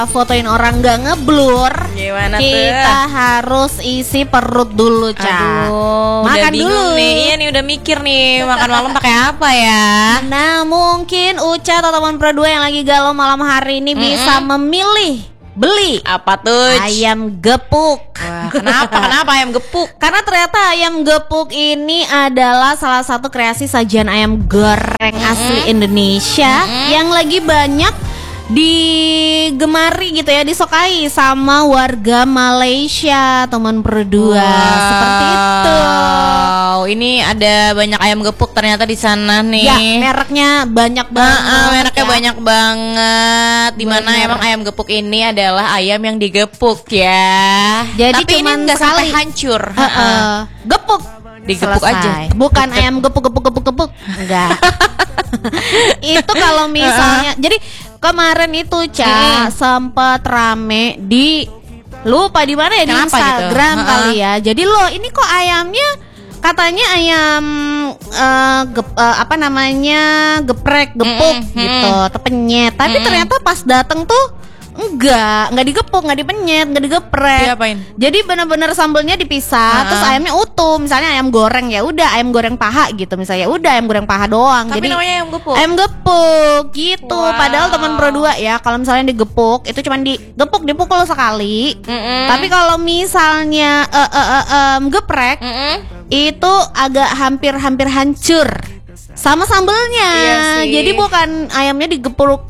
fotoin orang gak ngeblur, Gimana kita tuh? harus isi perut dulu, Ca. Aduh, Makan udah bingung dulu nih. Iya nih udah mikir nih makan malam pakai apa ya? Nah, mungkin Uca atau teman Pro 2 yang lagi galau malam hari ini bisa memilih beli Apa tuh? ayam gepuk. Wah, kenapa ayam gepuk? Karena ternyata ayam gepuk ini adalah salah satu kreasi sajian ayam goreng asli Indonesia yang lagi banyak digemari gitu ya, disukai sama warga Malaysia, teman berdua. Seperti itu. Wow, ini ada banyak ayam gepuk ternyata di sana nih. Ya, mereknya banyak banget. Mereknya ya. banyak banget. Dimana Bener. emang ayam gepuk ini adalah ayam yang digepuk ya. Jadi tapi ini cuman nggak sampai sekali. hancur. Gepuk. Digepuk Selesai. aja. Bukan ayam gepuk. Enggak. Itu kalau misalnya. Jadi kemarin itu sempat rame di lupa di mana ya, di Kenapa gitu? Instagram kali ya. Jadi ini kok ayamnya katanya ayam geprek, gepuk gitu, tepenyet. Tapi ternyata pas dateng tuh enggak digepuk, enggak dipenyet, enggak digeprek. Diapain? Jadi benar-benar sambelnya dipisah, terus ayamnya utuh. Misalnya ayam goreng ya udah ayam goreng paha gitu, misalnya udah ayam goreng paha doang. Tapi Jadi namanya ayam gepuk. ayam gepuk gitu. Wow. Padahal teman Pro 2 ya, kalau misalnya digepuk itu cuma digepuk dipukul sekali. Tapi kalau misalnya geprek itu agak hampir hancur sama sambelnya. Iya sih. Jadi bukan ayamnya digepruk.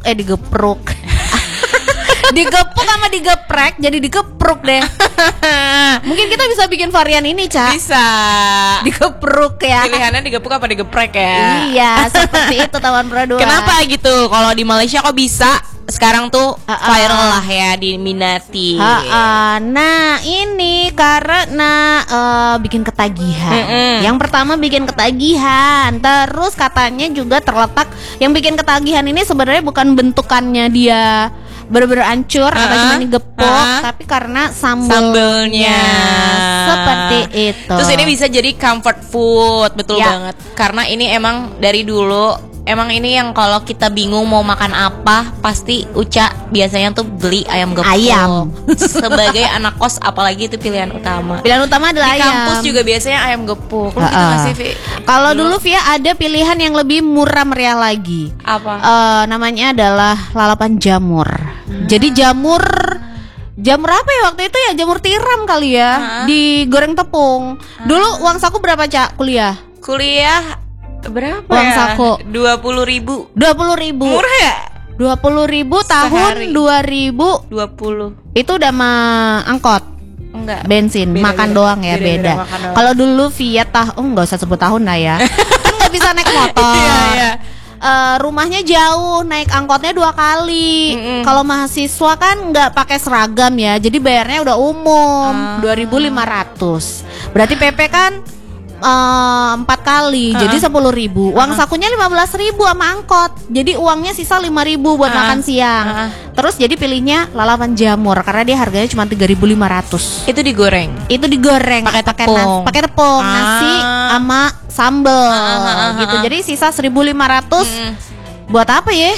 Digepuk sama digeprek, jadi digepruk deh. Mungkin kita bisa bikin varian ini, Ca. Bisa. Digepruk ya. Pilihannya digepuk apa digeprek ya? Iya, seperti itu teman Pro 2. Kenapa gitu? Kalau di Malaysia kok bisa? Sekarang tuh viral lah ya, diminati. Nah ini karena bikin ketagihan. Yang pertama bikin ketagihan. Terus katanya juga terletak yang bikin ketagihan ini sebenarnya bukan bentukannya dia bener-bener hancur atau cuma digepuk, tapi karena sambelnya. Seperti itu. Terus ini bisa jadi comfort food, betul Ya. banget. Karena ini emang dari dulu emang ini yang kalau kita bingung mau makan apa, pasti Uca biasanya tuh beli ayam gepuk. Ayam. Sebagai anak kos apalagi itu pilihan utama. Pilihan utama adalah Di ayam. kampus juga biasanya ayam gepuk. Lu gitu gak sih, Vi? Kalau dulu Via ada pilihan yang lebih murah meriah lagi. Apa? Namanya adalah lalapan jamur. Jadi jamur apa ya waktu itu ya, jamur tiram kali ya, digoreng tepung. Dulu uang saku berapa, Cak, kuliah? Kuliah berapa Uang ya? saku 20.000. 20.000. Murah ya? 20.000 tahun Sehari. 2000 20. itu udah angkot. Enggak. Bensin, Beda, makan beda. doang ya, Beda, beda. makan doang. Kalau dulu Fiat nggak usah sebut tahun lah ya. Kan nggak bisa naik motor. Iya. Rumahnya jauh, naik angkotnya 2 kali. Kalau mahasiswa kan nggak pakai seragam ya, jadi bayarnya udah umum 2.500. Berarti PP kan 4 kali, jadi 10.000. Uang sakunya 15.000 sama angkot. Jadi uangnya sisa 5.000 buat makan siang. Terus jadi pilihnya lalapan jamur karena dia harganya cuma 3.500. Itu digoreng. Itu digoreng Pakai tepung. pakai tepung, nasi sama sambel gitu. Jadi sisa 1.500 buat apa ya?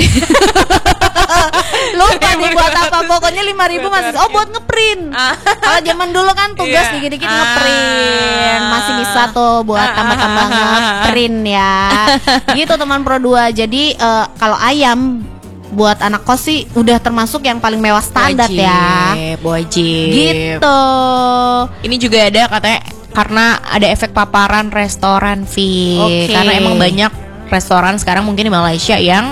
Lupa nih buat apa, pokoknya 5.000 masih buat ngeprint. Kalau zaman dulu kan tugas Iya. dikit-dikit ngeprint, masih bisa tuh buat tambah-tambah ngeprint ya. Gitu teman Pro 2. Jadi kalau ayam buat anak kos sih udah termasuk yang paling mewah standar ya. Wajib. Gitu. Ini juga ada katanya karena ada efek paparan restoran, Vi. Oke. Karena emang banyak restoran sekarang mungkin di Malaysia yang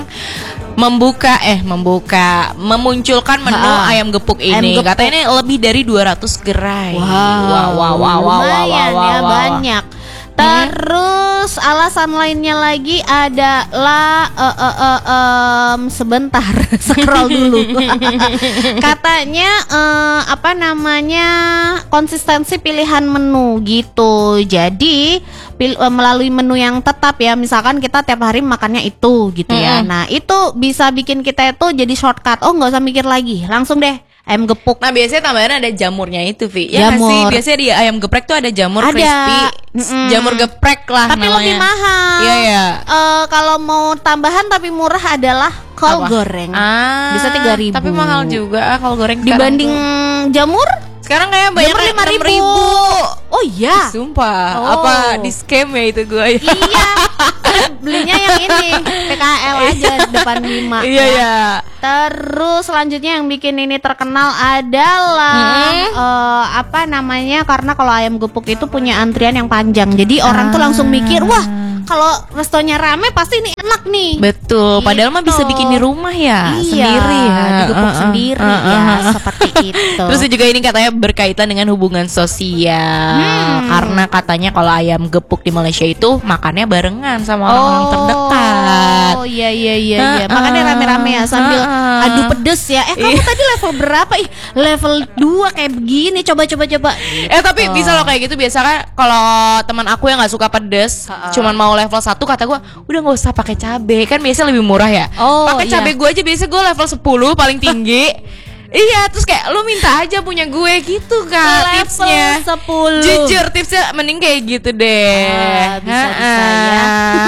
memunculkan menu ayam gepuk ini. Ayam gepuk. Katanya ini lebih dari 200 gerai. Lumayan ya, banyak. Terus alasan lainnya lagi adalah sebentar scroll dulu. Katanya konsistensi pilihan menu gitu. Jadi melalui menu yang tetap ya, misalkan kita tiap hari makannya itu gitu ya. Nah itu bisa bikin kita itu jadi shortcut. Oh nggak usah mikir lagi, langsung deh ayam gepuk. Nah biasanya tambahan ada jamurnya itu, Vi. Ya nggak Jamur. sih, biasanya di ayam geprek tuh ada jamur Ada. crispy, jamur geprek lah Tapi namanya. lebih mahal. Iya ya. Kalau mau tambahan tapi murah adalah kol goreng. Bisa 3.000. Tapi mahal juga kalau goreng Dibanding jamur? Sekarang kayak banyak Jamur 5.000. 6.000. Oh iya. Sumpah, Oh. apa di scam ya itu gue ya? Iya. Belinya yang ini PKL aja depan 5. Iya ya. Terus selanjutnya yang bikin ini terkenal adalah apa namanya? Karena kalau ayam gepuk itu punya antrian yang panjang. Jadi orang tuh langsung mikir, wah, kalau restonya rame pasti ini enak nih. Betul, padahal mah bisa bikin di rumah ya, sendiri ya, digepuk sendiri ya, seperti itu. Terus juga ini katanya berkaitan dengan hubungan sosial, karena katanya kalau ayam gepuk di Malaysia itu makannya barengan sama orang-orang terdekat. Oh iya. Makannya rame-rame ya sambil adu pedes ya. Kamu tadi level berapa? Ih, level 2 kayak begini. Coba. Tapi bisa loh kayak gitu. Biasa kan kalau teman aku yang nggak suka pedes, cuman mau level 1 kata gue, udah nggak usah pakai cabe, kan biasanya lebih murah ya. Pakai cabe gue aja, biasa gue level 10 paling tinggi. Iya, terus kayak lu minta aja punya gue gitu kan tipsnya. Level 10. Jujur tipsnya mending kayak gitu deh. Bisa ya.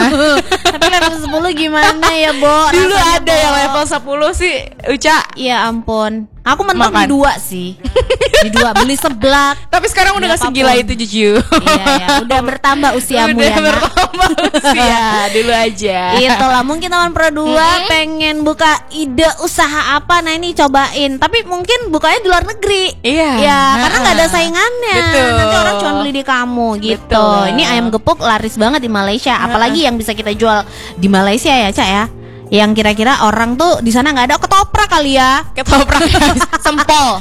Tapi level 10 gimana ya, Bo? Dulu Rasanya, ada Bo? yang level 10 sih, Uca. Ya ampun. Aku mentok Makan. di 2 sih. Di 2 beli seblak. Tapi sekarang udah gak segila itu jujur. Iya, udah bertambah usiamu Udah ya, Nak. bertambah usia dulu aja. Itulah mungkin teman Pro 2 pengen buka ide usaha apa. Nah ini cobain. Tapi mungkin bukanya di luar negeri. Iya. Ya karena nggak ada saingannya. Betul. Nanti orang cuma beli di kamu gitu. Betul. Ini ayam gepuk laris banget di Malaysia. Apalagi yang bisa kita jual di Malaysia ya, Cak ya. Yang kira-kira orang tuh di sana nggak ada, ketoprak kali ya. Ketoprak sempol.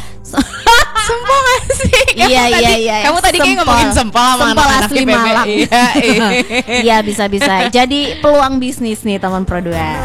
Sempol gak sih? Iya. Kamu tadi kayak Sempol. ngomongin sempol sama Sempol anak-anak asli IPB. Malang. Iya. Iya bisa. Jadi peluang bisnis nih teman Pro 2.